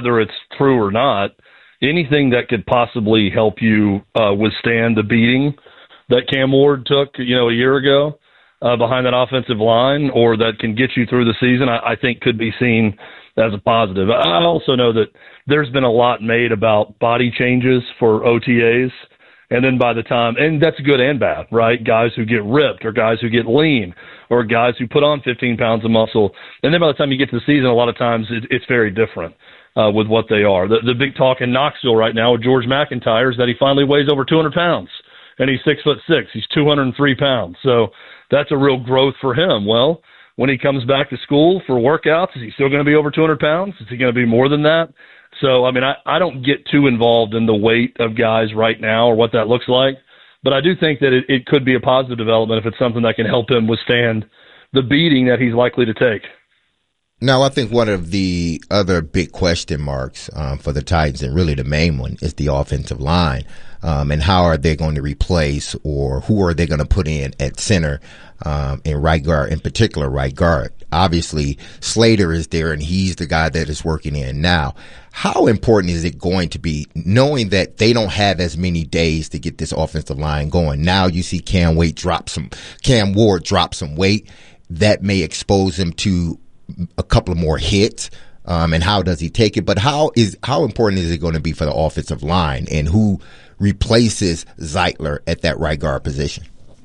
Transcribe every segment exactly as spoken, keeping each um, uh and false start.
whether it's true or not, anything that could possibly help you uh, withstand the beating that Cam Ward took, you know, a year ago uh, behind that offensive line, or that can get you through the season, I, I think could be seen as a positive. I also know that there's been a lot made about body changes for O T As. And then by the time, and that's good and bad, right? Guys who get ripped, or guys who get lean, or guys who put on fifteen pounds of muscle. And then by the time you get to the season, a lot of times it, it's very different uh, with what they are. The, the big talk in Knoxville right now with George McIntyre is that he finally weighs over two hundred pounds, and he's six foot six. He's two hundred three pounds. So that's a real growth for him. Well, when he comes back to school for workouts, is he still going to be over two hundred pounds? Is he going to be more than that? So, I mean, I, I don't get too involved in the weight of guys right now or what that looks like, but I do think that it, it could be a positive development if it's something that can help him withstand the beating that he's likely to take. Now, I think one of the other big question marks um, for the Titans, and really the main one, is the offensive line. Um, and how are they going to replace, or who are they going to put in at center um, and right guard, in particular right guard? Obviously, Slater is there, and he's the guy that is working in now. How important is it going to be, knowing that they don't have as many days to get this offensive line going? Now you see Cam Wade drop some, Cam Ward drop some weight that may expose him to a couple of more hits. Um, and how does he take it? But how is how important is it going to be for the offensive line, and who replaces Zeitler at that right guard position?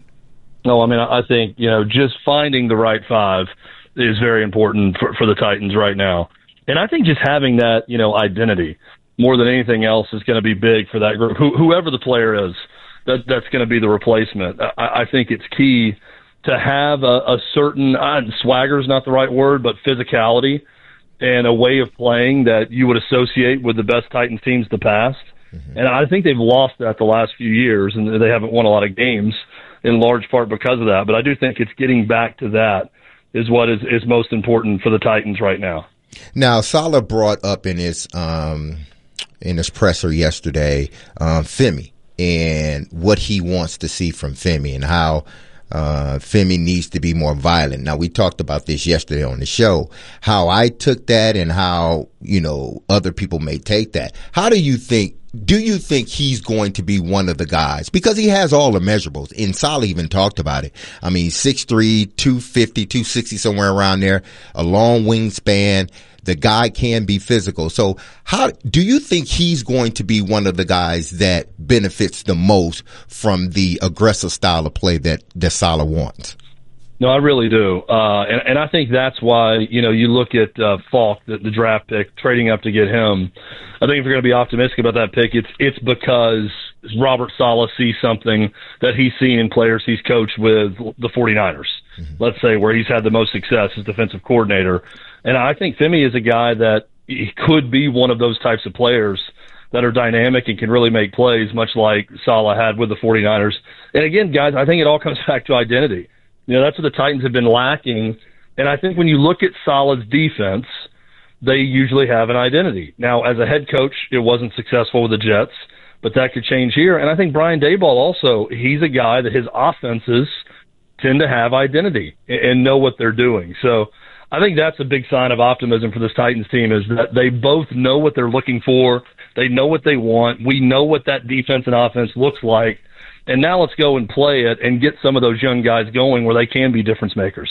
No, I mean, I think, you know, just finding the right five is very important for, for the Titans right now. And I think just having that, you know, identity more than anything else is going to be big for that group. Who, whoever the player is, that that's going to be the replacement. I, I think it's key to have a, a certain, uh, swagger is not the right word, but physicality and a way of playing that you would associate with the best Titans teams of the past. Mm-hmm. And I think they've lost that the last few years, and they haven't won a lot of games in large part because of that. But I do think it's getting back to that is what is, is most important for the Titans right now. Now, Saleh brought up in his um, in his presser yesterday um, Femi and what he wants to see from Femi, and how uh, Femi needs to be more violent. Now, we talked about this yesterday on the show, how I took that and how, you know, other people may take that. How do you think, do you think he's going to be one of the guys? Because he has all the measurables, and Saleh even talked about it. I mean, six three, two fifty, two sixty, somewhere around there, a long wingspan. The guy can be physical. So how do you think he's going to be one of the guys that benefits the most from the aggressive style of play that, that Saleh wants? No, I really do. Uh, and, and I think that's why, you know, you look at uh, Falk, the, the draft pick, trading up to get him. I think if you're going to be optimistic about that pick, it's it's because Robert Saleh sees something that he's seen in players he's coached with the 49ers, mm-hmm. let's say, where he's had the most success as defensive coordinator. And I think Femi is a guy that he could be one of those types of players that are dynamic and can really make plays, much like Saleh had with the 49ers. And again, guys, I think it all comes back to identity. You know, that's what the Titans have been lacking. And I think when you look at Saleh's defense, they usually have an identity. Now, as a head coach, it wasn't successful with the Jets, but that could change here. And I think Brian Daboll also, he's a guy that his offenses tend to have identity and know what they're doing. So I think that's a big sign of optimism for this Titans team, is that they both know what they're looking for. They know what they want. We know what that defense and offense looks like. And now let's go and play it and get some of those young guys going where they can be difference makers.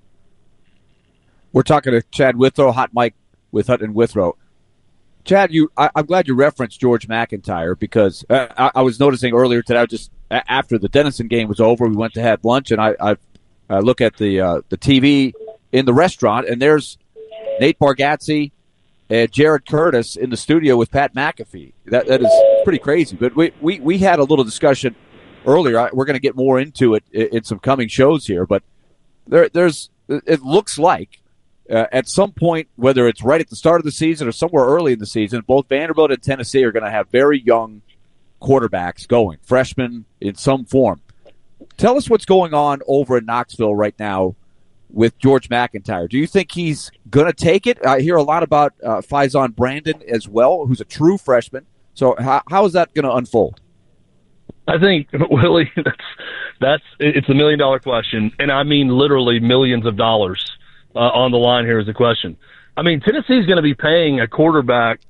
We're talking to Chad Withrow, Hot Mike with Hutton and Withrow. Chad, you, I, I'm glad you referenced George McIntyre, because uh, I, I was noticing earlier today, I just after the Denison game was over, we went to have lunch, and I, I, I look at the uh, the T V in the restaurant, and there's Nate Bargatze and Jared Curtis in the studio with Pat McAfee. That that is pretty crazy. But we we, we had a little discussion earlier. We're going to get more into it in, in some coming shows here, but there there's it looks like uh, at some point, whether it's right at the start of the season or somewhere early in the season, both Vanderbilt and Tennessee are going to have very young quarterbacks going, freshmen in some form. Tell us what's going on over in Knoxville right now with George McIntyre. Do you think he's going to take it? I hear a lot about uh, Faison Brandon as well, who's a true freshman. So how, how is that going to unfold? I think, Willie, that's, that's it's a million-dollar question, and I mean literally millions of dollars uh, on the line here is the question. I mean, Tennessee's going to be paying a quarterback